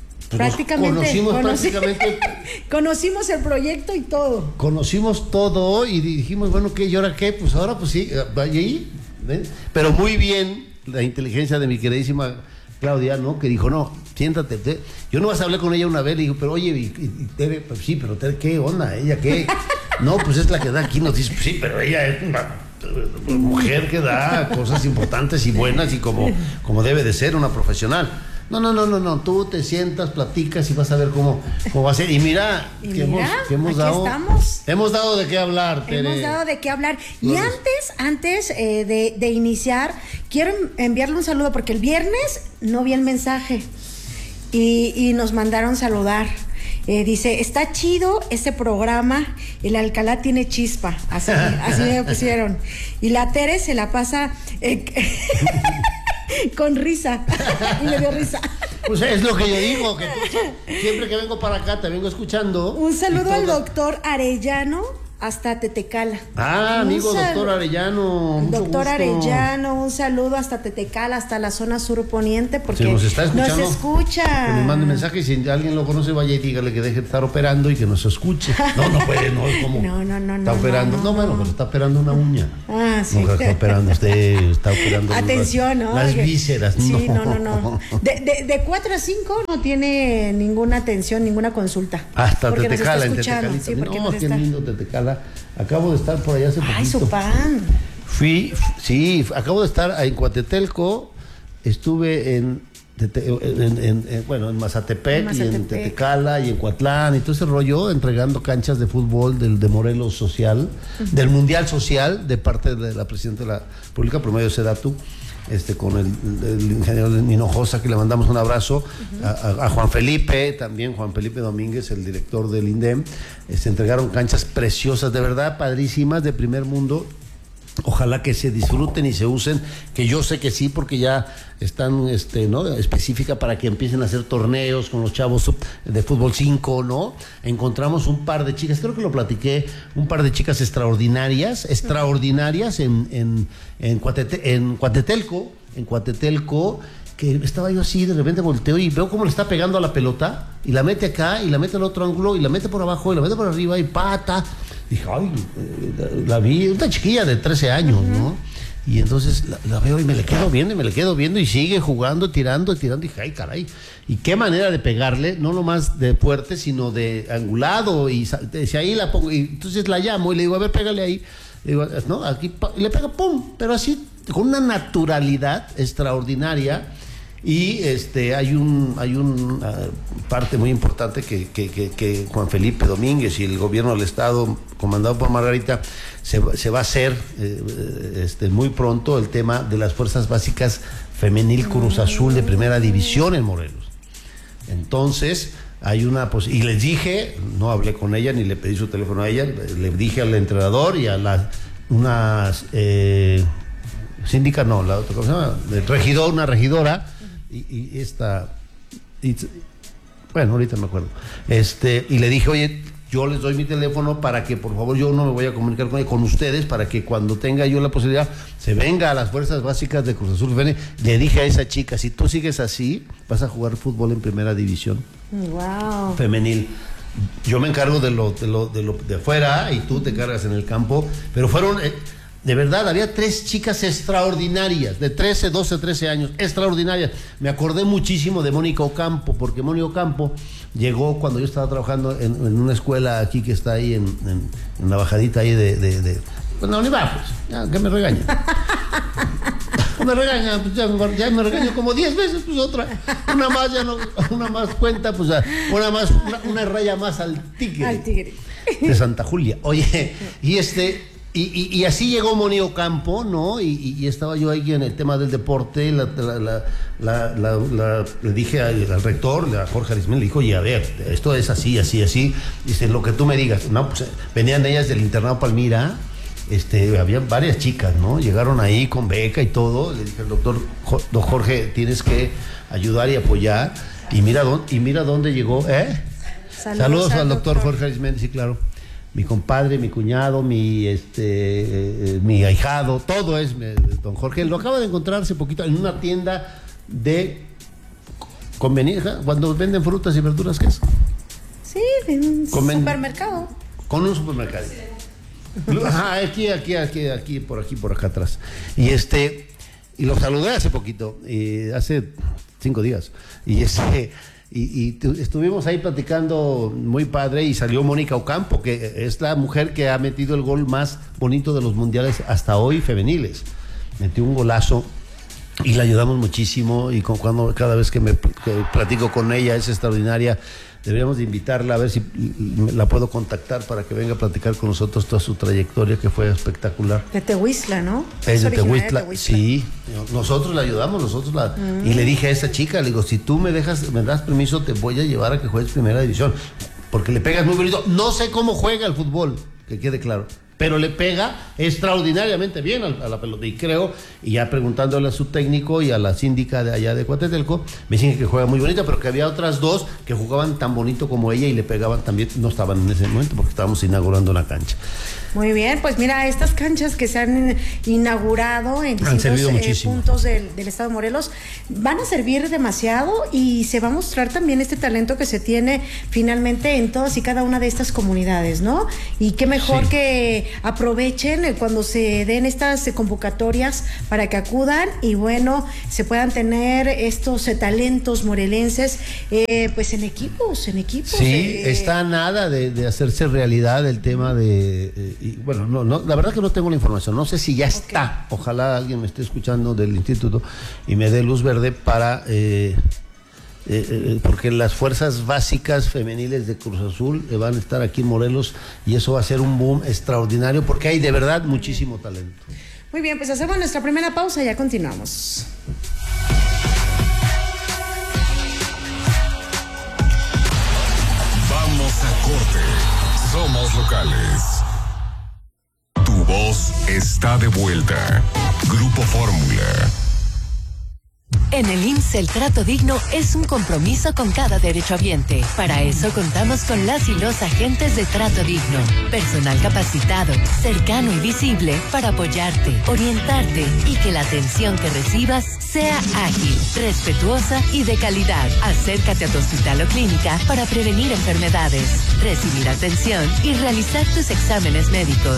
conocimos el proyecto y todo. Conocimos todo y dijimos, bueno, ¿qué? ¿Y ahora qué? Pues ahora, pues sí, vaya ahí. Pero muy bien la inteligencia de mi queridísima Claudia, ¿no? Que dijo, no, siéntate. Yo no vas a hablar con ella una vez, le digo, pero oye, y Tere, pues sí, pero Tere, ¿qué onda? ¿Ella qué? No, pues es la que da aquí, nos dice, sí, pero ella es una mujer que da cosas importantes y buenas y como debe de ser una profesional. No, tú te sientas, platicas y vas a ver cómo va a ser. Y mira, que hemos dado. Estamos. Hemos dado de qué hablar, Tere. Hemos dado de qué hablar. Y antes de iniciar, quiero enviarle un saludo porque el viernes no vi el mensaje y nos mandaron saludar. Dice, está chido ese programa, el Alcalá tiene chispa, así me pusieron. Y la Tere se la pasa con risa, y me dio risa. Pues es lo que yo digo, que siempre que vengo para acá te vengo escuchando. Un saludo al doctor Arellano hasta Tetecala. Amigo doctor Arellano. Doctor Arellano, un saludo hasta Tetecala, hasta la zona sur poniente, porque nos está escuchando. Nos escucha. Que nos mande mensaje y si alguien lo conoce, vaya y dígale que deje de estar operando y que nos escuche. No puede, no, ¿cómo? No. Está operando. No, bueno, pero está operando una uña. Sí. No, está operando está operando. Atención, ¿no? Las vísceras, sí, no. De 4 a 5 no tiene ninguna atención, ninguna consulta. Hasta Tetecala, en Tetecalita. Sí, porque no, qué lindo Tetecala. Acabo de estar por allá hace poquito. ¡Ay, su pan! Acabo de estar en Coatetelco, estuve en Mazatepec y en Tetecala y en Coatlán y todo ese rollo, entregando canchas de fútbol de Morelos Social, del Mundial Social, de parte de la Presidenta de la República, por medio de Sedatu, con el ingeniero Hinojosa, que le mandamos un abrazo, a Juan Felipe, también Juan Felipe Domínguez, el director del INDEM. Entregaron canchas preciosas, de verdad, padrísimas, de primer mundo. Ojalá que se disfruten y se usen, que yo sé que sí, porque ya están específica para que empiecen a hacer torneos con los chavos de fútbol 5, ¿no? Encontramos un par de chicas, creo que lo platiqué, un par de chicas extraordinarias en Coatetelco, que estaba yo así, de repente volteo y veo cómo le está pegando a la pelota y la mete acá y la mete al otro ángulo y la mete por abajo y la mete por arriba y pata. Dije, la vi, una chiquilla de 13 años, ¿no? Y entonces la veo y me le quedo viendo y sigue jugando, tirando. Y dije, ay, caray. Y qué manera de pegarle, no nomás de fuerte, sino de angulado. Y si ahí la pongo, y entonces la llamo y le digo, a ver, pégale ahí. Le digo, no, aquí, y le pega, pum, pero así, con una naturalidad extraordinaria. Y hay una parte muy importante que Juan Felipe Domínguez y el gobierno del estado, comandado por Margarita, se va a hacer muy pronto el tema de las fuerzas básicas femenil Cruz Azul de primera división en Morelos. Entonces hay y les dije, no hablé con ella ni le pedí su teléfono a ella, le dije al entrenador y a una síndica, no, la otra cosa, una regidora. Bueno, ahorita me acuerdo. Y le dije, oye, yo les doy mi teléfono para que, por favor, yo no me voy a comunicar con ustedes, para que cuando tenga yo la posibilidad, se venga a las fuerzas básicas de Cruz Azul. Le dije a esa chica, si tú sigues así, vas a jugar fútbol en primera división. Wow. Femenil. Yo me encargo de lo de afuera y tú te cargas en el campo, pero fueron... De verdad, había 3 chicas extraordinarias, de 13, 12, 13 años, extraordinarias. Me acordé muchísimo de Mónica Ocampo, porque Mónica Ocampo llegó cuando yo estaba trabajando en una escuela aquí que está ahí en la bajadita ahí pues no, ni va, pues, ya, que me regaña. Me regaña, pues ya me regaño como 10 veces, pues otra. Una más cuenta, pues una raya más al tigre. De Santa Julia. Oye, y así llegó Moni Ocampo, ¿no? Y estaba yo ahí en el tema del deporte, le dije al rector, a Jorge Arismendi, le dijo, oye, a ver, esto es así. Dice, lo que tú me digas. No, pues venían ellas del internado Palmira, había varias chicas, ¿no? Llegaron ahí con beca y todo. Le dije al don Jorge, tienes que ayudar y apoyar. Y mira dónde llegó, ¿eh? Saludos al doctor Jorge Arismendi, sí, claro. Mi compadre, mi cuñado, mi ahijado, todo es don Jorge. Lo acaba de encontrar hace poquito en una tienda de conveniencia, cuando venden frutas y verduras, ¿qué es? Sí, en un supermercado. Con un supermercado. Aquí, por acá atrás. Y lo saludé hace poquito, hace 5 días. Y estuvimos ahí platicando muy padre y salió Mónica Ocampo, que es la mujer que ha metido el gol más bonito de los mundiales hasta hoy femeniles. Metió un golazo y la ayudamos muchísimo, y cada vez que platico con ella es extraordinaria. Deberíamos de invitarla, a ver si la puedo contactar para que venga a platicar con nosotros toda su trayectoria, que fue espectacular. De Tehuistla, ¿no? Es de Tehuistla, sí. Nosotros la ayudamos, y le dije a esa chica, le digo, si tú me das permiso, te voy a llevar a que juegues primera división, porque le pegas muy bonito. No sé cómo juega el fútbol, que quede claro, pero le pega extraordinariamente bien a la pelota, y creo, y ya preguntándole a su técnico y a la síndica de allá de Cuatetelco, me dicen que juega muy bonita, pero que había otras dos que jugaban tan bonito como ella y le pegaban también. No estaban en ese momento porque estábamos inaugurando una cancha. Muy bien, pues mira, estas canchas que se han inaugurado en distintos puntos del estado de Morelos van a servir demasiado, y se va a mostrar también este talento que se tiene finalmente en todas y cada una de estas comunidades, ¿no? Y qué mejor que aprovechen cuando se den estas convocatorias para que acudan y bueno, se puedan tener estos talentos morelenses pues en equipos. Sí, está a nada de hacerse realidad el tema de... y bueno, no, la verdad que no tengo la información, no sé si ya está. Ojalá alguien me esté escuchando del instituto y me dé luz verde para... porque las fuerzas básicas femeniles de Cruz Azul van a estar aquí en Morelos, y eso va a ser un boom extraordinario porque hay de verdad muchísimo talento. Muy bien, pues hacemos nuestra primera pausa y ya continuamos. Vamos a corte. Somos locales. Tu voz está de vuelta. Grupo Fórmula. En el IMSS el trato digno es un compromiso con cada derechohabiente. Para eso contamos con las y los agentes de trato digno. Personal capacitado, cercano y visible para apoyarte, orientarte y que la atención que recibas sea ágil, respetuosa y de calidad. Acércate a tu hospital o clínica para prevenir enfermedades, recibir atención y realizar tus exámenes médicos.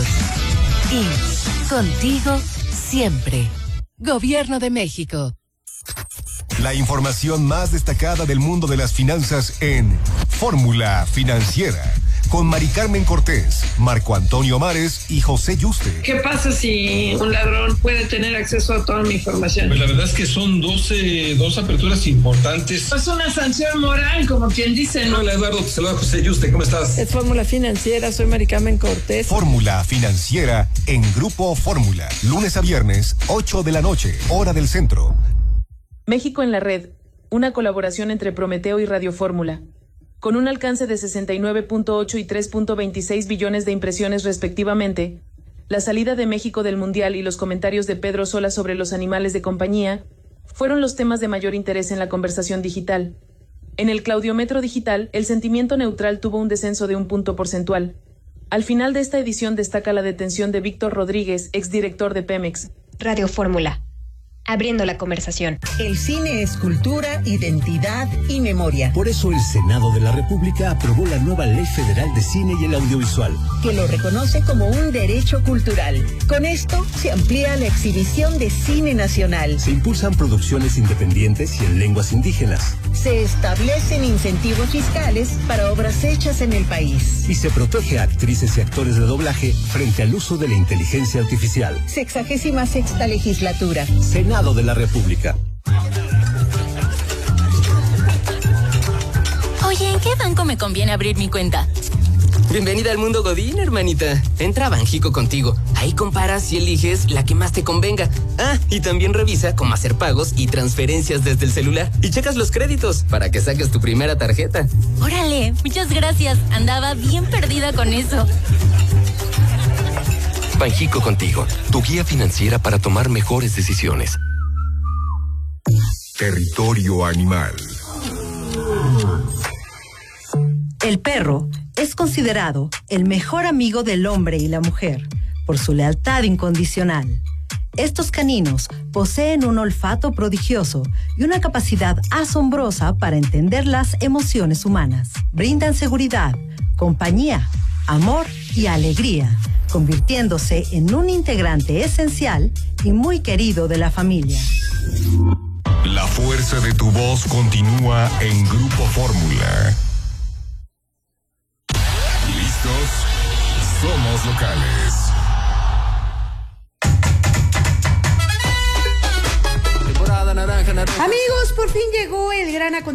IMSS, contigo siempre. Gobierno de México. La información más destacada del mundo de las finanzas en Fórmula Financiera, con Mari Carmen Cortés, Marco Antonio Mares y José Yuste. ¿Qué pasa si un ladrón puede tener acceso a toda mi información? Pues la verdad es que son dos aperturas importantes. Es una sanción moral, como quien dice, ¿no? Hola Eduardo, te saluda José Yuste, ¿cómo estás? Es Fórmula Financiera, soy Mari Carmen Cortés. Fórmula Financiera en Grupo Fórmula, lunes a viernes, 8 de la noche, hora del centro. México en la red, una colaboración entre Prometeo y Radio Fórmula. Con un alcance de 69.8 y 3.26 billones de impresiones respectivamente, la salida de México del Mundial y los comentarios de Pedro Sola sobre los animales de compañía fueron los temas de mayor interés en la conversación digital. En el claudiómetro digital, el sentimiento neutral tuvo un descenso de 1 punto porcentual. Al final de esta edición destaca la detención de Víctor Rodríguez, exdirector de Pemex. Radio Fórmula. Abriendo la conversación. El cine es cultura, identidad y memoria. Por eso el Senado de la República aprobó la nueva Ley Federal de Cine y el Audiovisual, que lo reconoce como un derecho cultural. Con esto se amplía la exhibición de cine nacional. Se impulsan producciones independientes y en lenguas indígenas. Se establecen incentivos fiscales para obras hechas en el país. Y se protege a actrices y actores de doblaje frente al uso de la inteligencia artificial. 66ª legislatura. Senado de la República. Oye, ¿en qué banco me conviene abrir mi cuenta? Bienvenida al mundo Godín, hermanita. Entra a Banjico Contigo. Ahí comparas y eliges la que más te convenga. Ah, y también revisa cómo hacer pagos y transferencias desde el celular. Y checas los créditos para que saques tu primera tarjeta. Órale, muchas gracias. Andaba bien perdida con eso. Banjico Contigo, tu guía financiera para tomar mejores decisiones. Territorio Animal. El perro es considerado el mejor amigo del hombre y la mujer por su lealtad incondicional. Estos caninos poseen un olfato prodigioso y una capacidad asombrosa para entender las emociones humanas. Brindan seguridad, compañía, amor y alegría, convirtiéndose en un integrante esencial y muy querido de la familia. La fuerza de tu voz continúa en Grupo Fórmula. ¿Listos? Somos locales.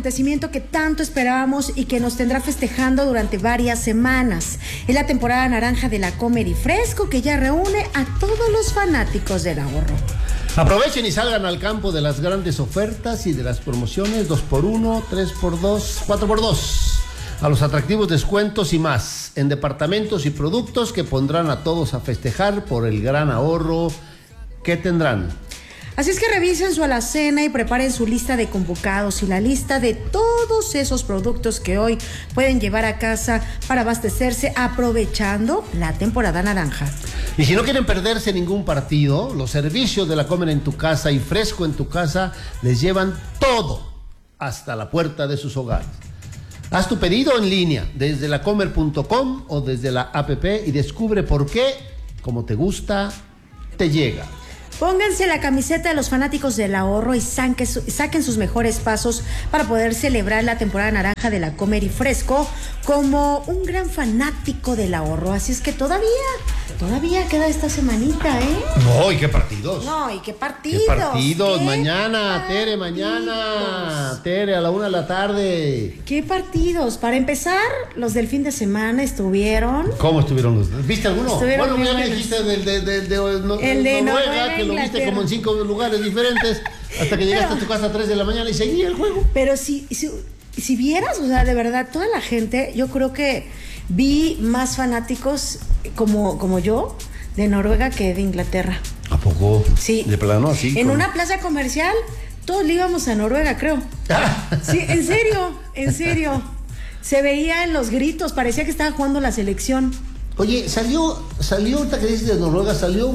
acontecimiento que tanto esperábamos y que nos tendrá festejando durante varias semanas. Es la temporada naranja de la Comer y Fresco, que ya reúne a todos los fanáticos del ahorro. Aprovechen y salgan al campo de las grandes ofertas y de las promociones 2x1, 3x2, 4x2. A los atractivos descuentos y más en departamentos y productos que pondrán a todos a festejar por el gran ahorro que tendrán. Así es que revisen su alacena y preparen su lista de convocados y la lista de todos esos productos que hoy pueden llevar a casa para abastecerse aprovechando la temporada naranja. Y si no quieren perderse ningún partido, los servicios de la Comer en tu casa y Fresco en tu casa les llevan todo hasta la puerta de sus hogares. Haz tu pedido en línea desde lacomer.com o desde la app y descubre por qué, como te gusta, te llega. Pónganse la camiseta de los fanáticos del ahorro y saquen sus mejores pasos para poder celebrar la temporada naranja de la Comer y Fresco como un gran fanático del ahorro. Así es que todavía queda esta semanita, ¿eh? No, ¿y qué partidos? No, ¿y qué partidos? ¿Qué partidos? Mañana, partidos? Tere, mañana. Tere, a la 1 de la tarde. ¿Qué partidos? Para empezar, los del fin de semana estuvieron... ¿Cómo estuvieron los? ¿Viste alguno? Estuvieron bueno, ya me buenos. dijiste el de Noruega, que lo Inglaterra. viste como en 5 lugares diferentes, hasta que llegaste a tu casa a 3 de la mañana y seguía el juego. Pero si vieras, o sea, de verdad, toda la gente, yo creo que vi más fanáticos como yo de Noruega que de Inglaterra. ¿A poco? Sí. De plano, así. En una plaza comercial, todos le íbamos a Noruega, creo. Sí, en serio. Se veía en los gritos, parecía que estaba jugando la selección. Oye, salió ahorita que dices de Noruega, salió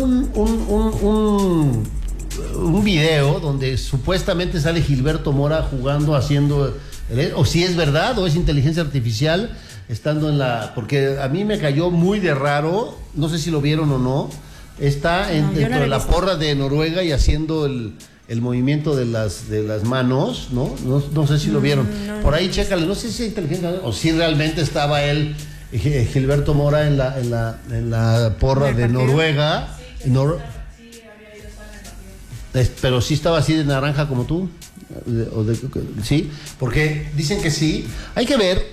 un video donde supuestamente sale Gilberto Mora jugando, haciendo, o si es verdad o es inteligencia artificial, estando en porque a mí me cayó muy de raro, no sé si lo vieron o no, está dentro de la porra de Noruega y haciendo el movimiento de las manos, ¿no? No sé si lo vieron. Por ahí chécale, no sé si es inteligencia o si realmente estaba él, Gilberto Mora, en la porra de Noruega. Pero sí estaba así de naranja como tú. Sí, porque dicen que sí. Hay que ver.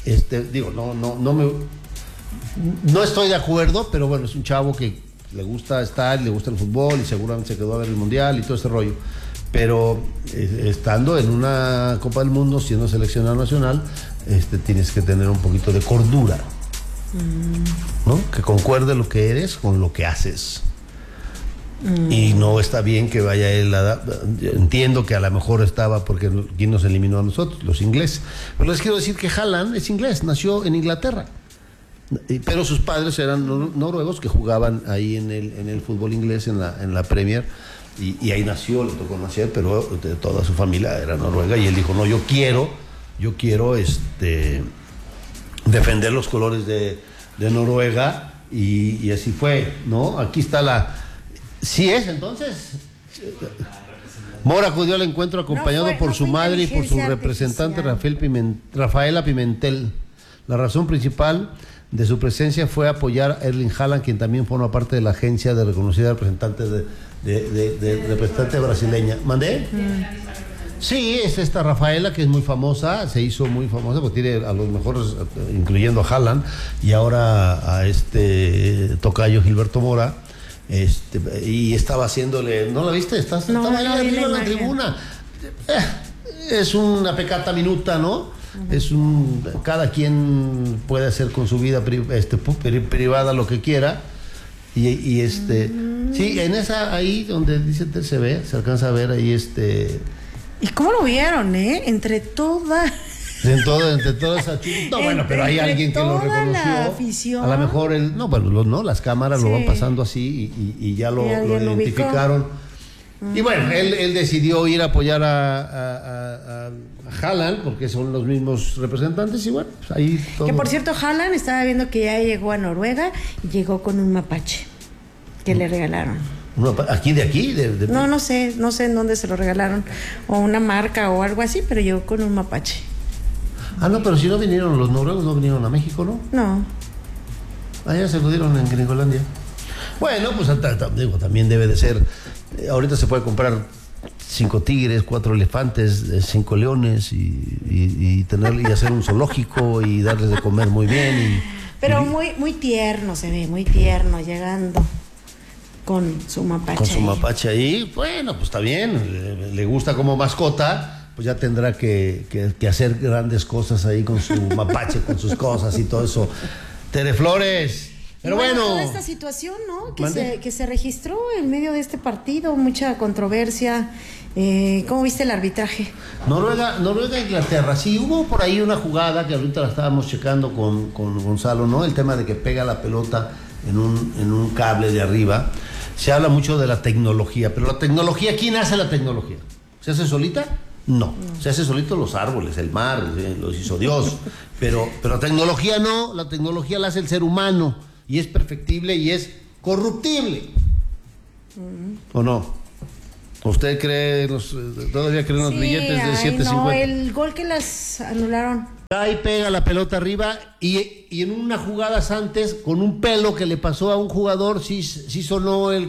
No estoy de acuerdo, pero bueno, es un chavo que le gusta estar, le gusta el fútbol y seguramente se quedó a ver el mundial y todo ese rollo. Pero estando en una Copa del Mundo, siendo seleccionado nacional, tienes que tener un poquito de cordura, ¿no? Que concuerde lo que eres con lo que haces. Y no está bien que vaya él entiendo que a lo mejor estaba porque ¿quién nos eliminó a nosotros? Los ingleses. Pero les quiero decir que Haaland es inglés, nació en Inglaterra, pero sus padres eran noruegos que jugaban ahí en el fútbol inglés, en la Premier, y ahí nació, le tocó nacer, pero toda su familia era noruega, y él dijo, no, yo quiero defender los colores de Noruega, y así fue, ¿no? Aquí está sí es, entonces. Mora acudió al encuentro acompañado por su madre y por su representante Rafaela Pimentel. La razón principal de su presencia fue apoyar a Erling Haaland, quien también forma parte de la agencia de reconocida representante representante brasileña. ¿Mandé? Sí, es esta Rafaela, que es muy famosa, se hizo muy famosa porque tiene a los mejores, incluyendo a Haaland, y ahora a tocayo Gilberto Mora. Y estaba haciéndole, ¿no la viste? Estaba ahí arriba en la tribuna. Es una peccata minuta, ¿no? Cada quien puede hacer con su vida privada lo que quiera. Sí, en esa, ahí donde dice se alcanza a ver ahí ¿Y cómo lo vieron, entre toda esa no, bueno, pero hay alguien que lo reconoció. A lo mejor las cámaras lo van pasando así y ya lo identificaron. Y bueno, él decidió ir a apoyar a Haaland porque son los mismos representantes y bueno, pues ahí todo. Que por cierto, Haaland estaba viendo que ya llegó a Noruega y llegó con un mapache que le regalaron. ¿Aquí? No sé en dónde se lo regalaron, o una marca o algo así, pero llegó con un mapache. No, pero si no vinieron los noruegos, no vinieron a México, ¿no? No. Allá se lo dieron en Gringolandia. Bueno, pues también debe de ser. Ahorita se puede comprar 5 tigres, 4 elefantes, 5 leones y hacer un zoológico y darles de comer muy bien. Pero muy tierno se ve, muy tierno llegando con su mapache. Con su mapache ahí, bueno, pues está bien, le gusta como mascota, pues ya tendrá que hacer grandes cosas ahí con su mapache, con sus cosas y todo eso. Tere Flores. Pero bueno, toda esta situación, ¿no? Que se registró en medio de este partido, mucha controversia. ¿Cómo viste el arbitraje? Noruega-Inglaterra. Sí, hubo por ahí una jugada que ahorita la estábamos checando con Gonzalo, ¿no? El tema de que pega la pelota en un cable de arriba. Se habla mucho de la tecnología, pero la tecnología, ¿quién hace la tecnología? ¿Se hace solita? No. Se hace solito los árboles, el mar, los hizo Dios. Pero la tecnología no, la tecnología la hace el ser humano. Y es perfectible y es corruptible. ¿O no? ¿Usted cree, todavía cree en los billetes de 7.50? No, el gol que las anularon. Ahí pega la pelota arriba y en unas jugadas antes, con un pelo que le pasó a un jugador, sí sonó el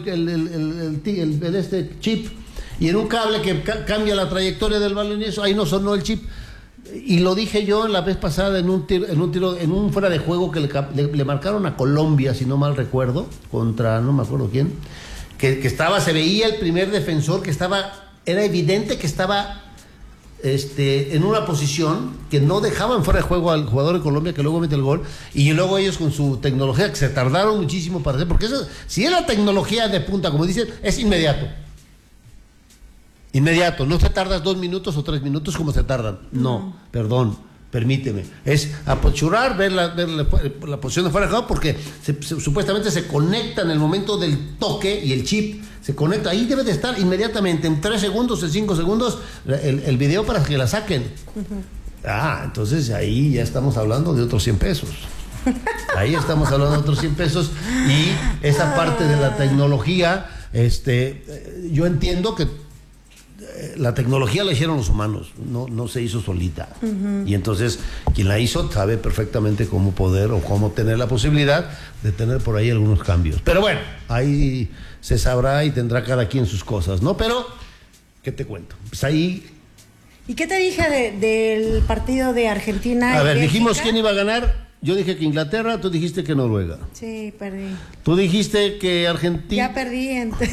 chip. Y en un cable que cambia la trayectoria del balón y eso, ahí no sonó el chip. Y lo dije yo la vez pasada en un fuera de juego que le marcaron a Colombia, si no mal recuerdo, contra no me acuerdo quién, que se veía el primer defensor era evidente que estaba en una posición que no dejaban fuera de juego al jugador de Colombia, que luego mete el gol, y luego ellos con su tecnología, que se tardaron muchísimo para hacer, porque si es la tecnología de punta, como dicen, es inmediato. Inmediato, no te tardas 2 minutos o 3 minutos como se tardan. No, perdón, permíteme. Es apochurar, ver la posición de fuera de juego, porque supuestamente se conecta en el momento del toque y el chip se conecta. Ahí debe de estar inmediatamente, en 3 segundos, en 5 segundos, el video para que la saquen. Entonces ahí ya estamos hablando de otros 100 pesos. Ahí estamos hablando de otros 100 pesos. Y esa parte de la tecnología, yo entiendo que la tecnología la hicieron los humanos, no se hizo solita. Y entonces quien la hizo sabe perfectamente cómo poder o cómo tener la posibilidad de tener por ahí algunos cambios. Pero bueno, ahí se sabrá y tendrá cada quien sus cosas, ¿no? Pero, ¿qué te cuento? Pues ahí... ¿Y qué te dije del partido de Argentina? A ver, dijimos quién iba a ganar. Yo dije que Inglaterra, tú dijiste que Noruega. Sí, perdí. Tú dijiste que Argentina... Ya perdí.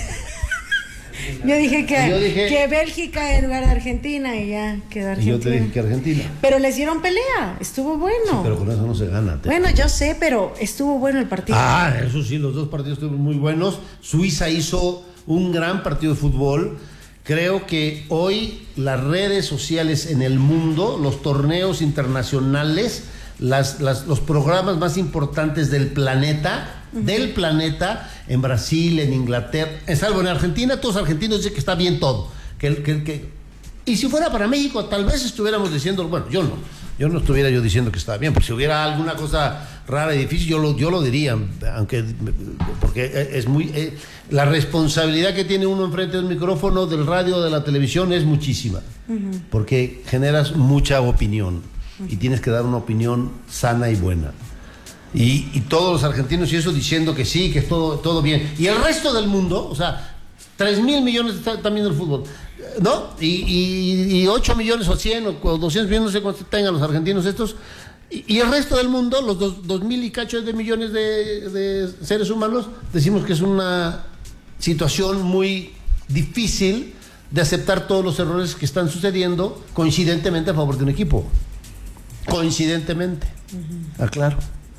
Yo dije que Bélgica en lugar de Argentina y ya quedó Argentina. Y yo te dije que Argentina. Pero les dieron pelea, estuvo bueno. Sí, pero con eso no se gana. Bueno, yo sé, pero estuvo bueno el partido. Eso sí, los 2 partidos estuvieron muy buenos. Suiza hizo un gran partido de fútbol. Creo que hoy las redes sociales en el mundo, los torneos internacionales, los programas más importantes del planeta, en Brasil, en Inglaterra, salvo en Argentina, todos los argentinos dicen que está bien todo. Y si fuera para México, tal vez estuviéramos diciendo, bueno, yo no estuviera diciendo que estaba bien, porque si hubiera alguna cosa rara y difícil, yo lo diría, porque es muy... la responsabilidad que tiene uno enfrente del micrófono, del radio, de la televisión, es muchísima, porque generas mucha opinión, y tienes que dar una opinión sana y buena. Y todos los argentinos y eso diciendo que sí, que es todo bien. Y el resto del mundo, o sea, 3.000 millones están viendo el fútbol, ¿no? Y 8 millones o 100 o 200 millones, no sé cuánto tengan los argentinos estos. Y el resto del mundo, los 2.000 y cacho de millones de seres humanos, decimos que es una situación muy difícil de aceptar todos los errores que están sucediendo coincidentemente a favor de un equipo. Coincidentemente. Aclaro.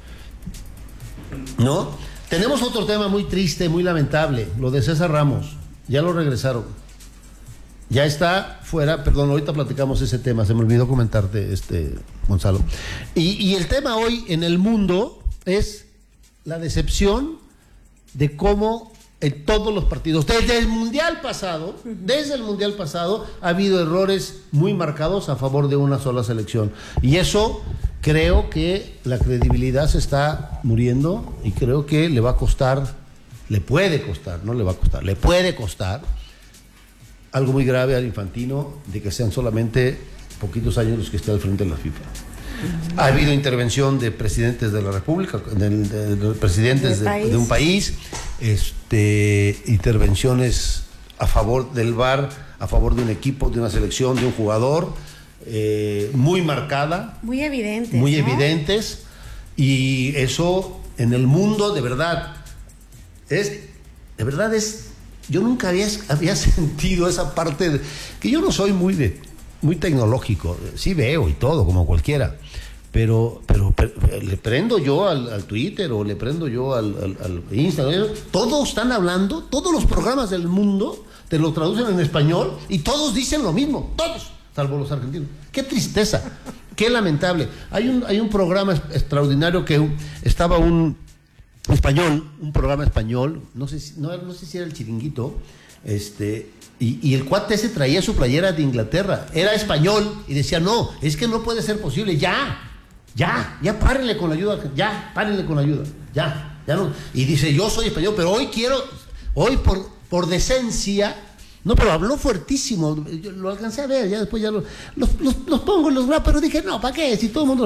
¿No? Tenemos otro tema muy triste, muy lamentable, lo de César Ramos. Ya lo regresaron. Ya está fuera, perdón, ahorita platicamos ese tema, se me olvidó comentarte, Gonzalo. Y el tema hoy en el mundo es la decepción de cómo en todos los partidos, desde el Mundial pasado, ha habido errores muy marcados a favor de una sola selección. Y eso creo que la credibilidad se está muriendo y creo que le puede costar algo muy grave al Infantino de que sean solamente poquitos años los que esté al frente de la FIFA. Ha habido intervención de presidentes de la República, de presidentes de un país, intervenciones a favor del VAR, a favor de un equipo, de una selección, de un jugador, muy marcada. Muy evidentes. Muy ¿no? evidentes. Y eso en el mundo de verdad yo nunca había sentido esa parte, que yo no soy muy tecnológico, sí veo y todo, como cualquiera. Pero le prendo yo al Twitter o le prendo yo al Instagram. Todos están hablando, todos los programas del mundo te lo traducen en español y todos dicen lo mismo, todos, salvo los argentinos. ¡Qué tristeza! ¡Qué lamentable! Hay un programa extraordinario que estaba un programa español, no sé si era El Chiringuito, y el cuate ese traía su playera de Inglaterra, era español, y decía, no, es que no puede ser posible, ya párenle con la ayuda, ya no. Y dice, yo soy español, pero hoy por decencia, no, pero habló fuertísimo, yo lo alcancé a ver, ya después ya los pongo en los brazos, pero dije, no, ¿para qué? Si todo el mundo